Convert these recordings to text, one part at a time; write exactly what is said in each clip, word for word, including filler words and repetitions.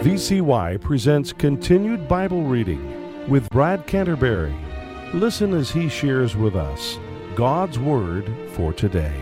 V C Y presents Continued Bible Reading with Brad Canterbury. Listen as he shares with us God's Word for today.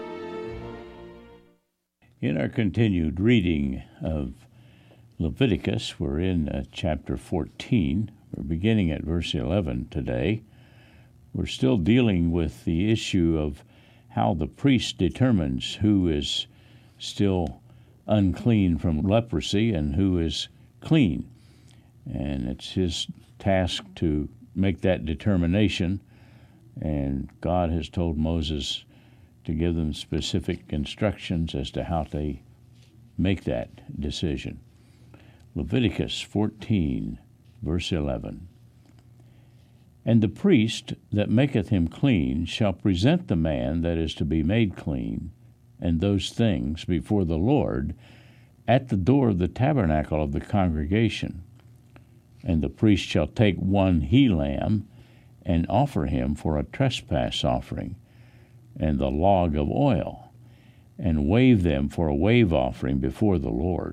In our continued reading of Leviticus, we're in uh, chapter fourteen. We're beginning at verse eleven today. We're still dealing with the issue of how the priest determines who is still unclean from leprosy and who is clean. And it's his task to make that determination. And God has told Moses to give them specific instructions as to how they make that decision. Leviticus fourteen, verse eleven. And the priest that maketh him clean shall present the man that is to be made clean, and those things before the Lord at the door of the tabernacle of the congregation. And the priest shall take one he-lamb and offer him for a trespass offering, and the log of oil, and wave them for a wave offering before the Lord.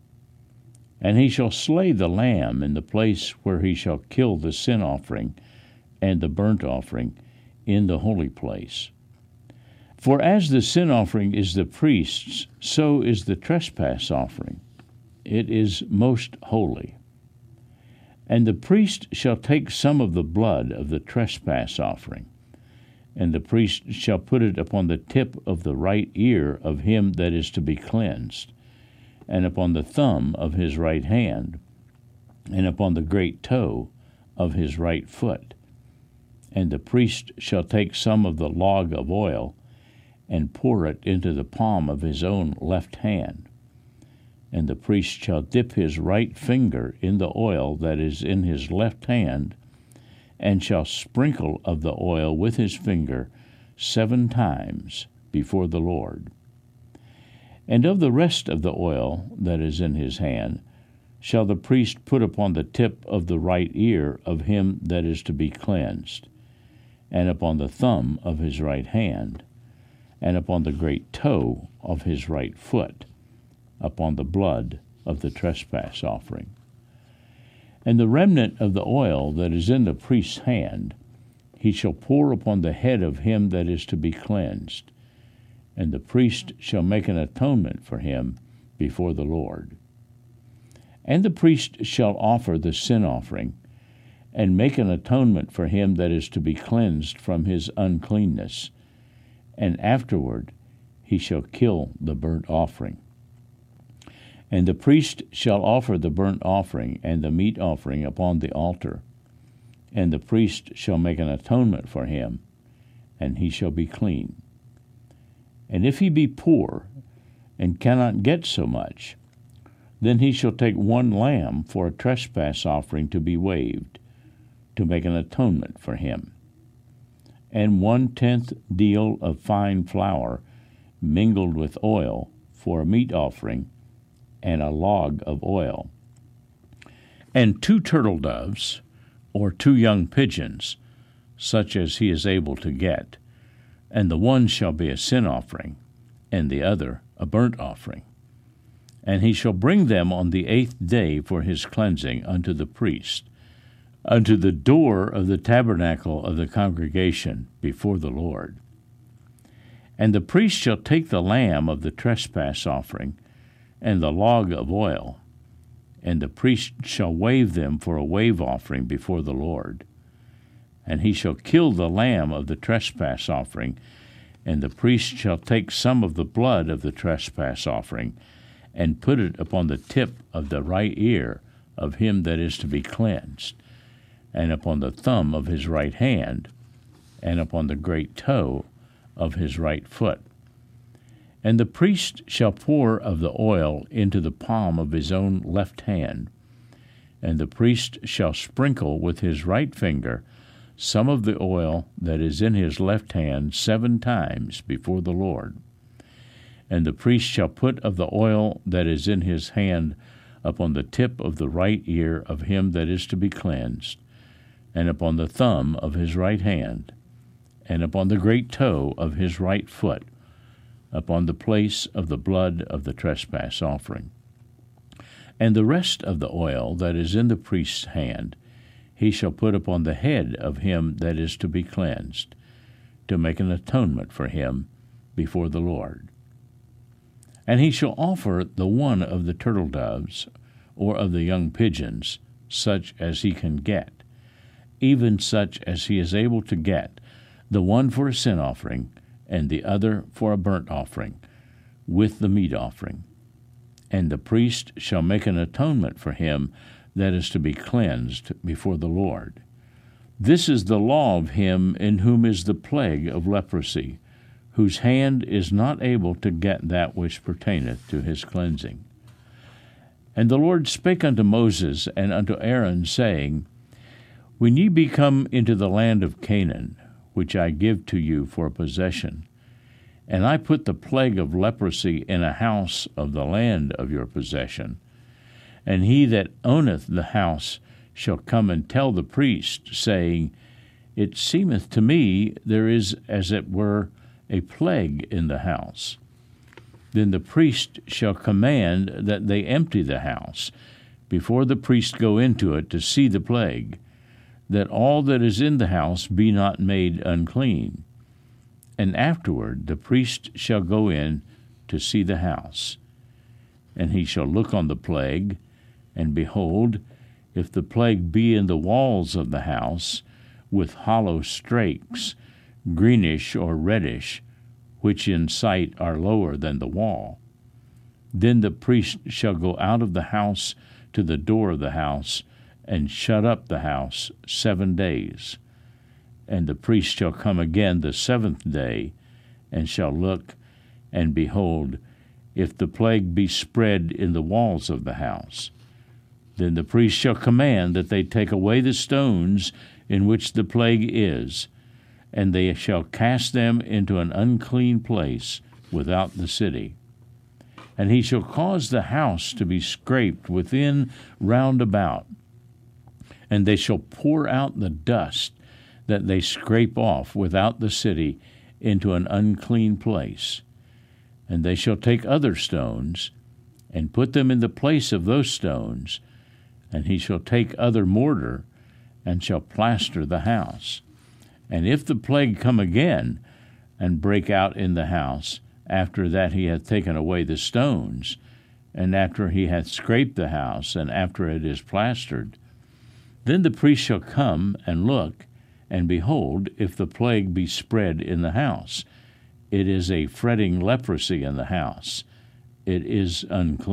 And he shall slay the lamb in the place where he shall kill the sin offering and the burnt offering in the holy place. For as the sin offering is the priest's, so is the trespass offering. It is most holy. And the priest shall take some of the blood of the trespass offering, and the priest shall put it upon the tip of the right ear of him that is to be cleansed, and upon the thumb of his right hand, and upon the great toe of his right foot. And the priest shall take some of the log of oil, and pour it into the palm of his own left hand. And the priest shall dip his right finger in the oil that is in his left hand, and shall sprinkle of the oil with his finger seven times before the Lord. And of the rest of the oil that is in his hand shall the priest put upon the tip of the right ear of him that is to be cleansed, and upon the thumb of his right hand, and upon the great toe of his right foot, upon the blood of the trespass offering. And the remnant of the oil that is in the priest's hand he shall pour upon the head of him that is to be cleansed, and the priest shall make an atonement for him before the Lord. And the priest shall offer the sin offering, and make an atonement for him that is to be cleansed from his uncleanness, and afterward he shall kill the burnt offering. And the priest shall offer the burnt offering and the meat offering upon the altar, and the priest shall make an atonement for him, and he shall be clean. And if he be poor, and cannot get so much, then he shall take one lamb for a trespass offering to be waved, to make an atonement for him, and one-tenth deal of fine flour mingled with oil for a meat offering, and a log of oil, and two turtle doves, or two young pigeons, such as he is able to get, and the one shall be a sin offering, and the other a burnt offering. And he shall bring them on the eighth day for his cleansing unto the priest, unto the door of the tabernacle of the congregation before the Lord. And the priest shall take the lamb of the trespass offering, and the log of oil, and the priest shall wave them for a wave offering before the Lord. And he shall kill the lamb of the trespass offering, and the priest shall take some of the blood of the trespass offering, and put it upon the tip of the right ear of him that is to be cleansed, and upon the thumb of his right hand, and upon the great toe of his right foot. And the priest shall pour of the oil into the palm of his own left hand, and the priest shall sprinkle with his right finger some of the oil that is in his left hand seven times before the Lord. And the priest shall put of the oil that is in his hand upon the tip of the right ear of him that is to be cleansed, and upon the thumb of his right hand, and upon the great toe of his right foot, upon the place of the blood of the trespass offering. And the rest of the oil that is in the priest's hand he shall put upon the head of him that is to be cleansed, to make an atonement for him before the Lord. And he shall offer the one of the turtle doves, or of the young pigeons, such as he can get, even such as he is able to get, the one for a sin offering, and the other for a burnt offering, with the meat offering. And the priest shall make an atonement for him that is to be cleansed before the Lord. This is the law of him in whom is the plague of leprosy, whose hand is not able to get that which pertaineth to his cleansing. And the Lord spake unto Moses and unto Aaron, saying, When ye be come into the land of Canaan, which I give to you for a possession, and I put the plague of leprosy in a house of the land of your possession, and he that owneth the house shall come and tell the priest, saying, It seemeth to me there is as it were a plague in the house. Then the priest shall command that they empty the house, before the priest go into it to see the plague, that all that is in the house be not made unclean. And afterward the priest shall go in to see the house. And he shall look on the plague, and behold, if the plague be in the walls of the house, with hollow strakes, greenish or reddish, which in sight are lower than the wall, then the priest shall go out of the house to the door of the house, and shut up the house seven days. And the priest shall come again the seventh day, and shall look, and behold, if the plague be spread in the walls of the house. Then the priest shall command that they take away the stones in which the plague is, and they shall cast them into an unclean place without the city. And he shall cause the house to be scraped within round about, and they shall pour out the dust that they scrape off without the city into an unclean place. And they shall take other stones, and put them in the place of those stones, and he shall take other mortar, and shall plaster the house. And if the plague come again, and break out in the house, after that he hath taken away the stones, and after he hath scraped the house, and after it is plastered, then the priest shall come and look, and behold, if the plague be spread in the house, it is a fretting leprosy in the house, it is unclean.